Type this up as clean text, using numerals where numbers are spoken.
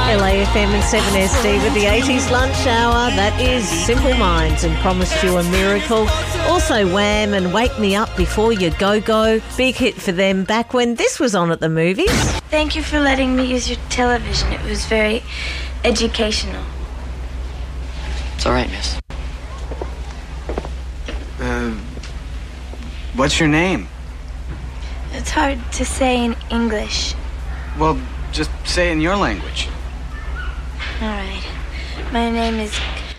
LAFM and 7SD with the 80s lunch hour. That is Simple Minds and Promised You a Miracle. Also Wham and Wake Me Up Before You Go. Big hit for them back when this was on at the movies. Thank you for letting me use your television. It was very educational. It's all right, miss. What's your name? It's hard to say in English. Well, just say it in your language. All right. My name is